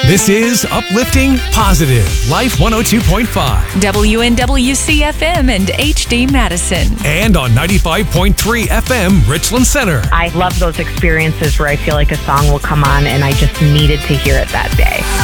This is Uplifting Positive Life 102.5 WNWC-FM and HD Madison. and on 95.3 FM Richland Center. I love those experiences where I feel like a song will come on and I just needed to hear it that day.